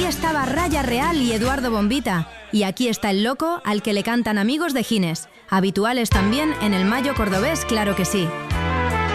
Aquí estaba Raya Real y Eduardo Bombita. Y aquí está el loco al que le cantan amigos de Gines. Habituales también en el Mayo cordobés, claro que sí.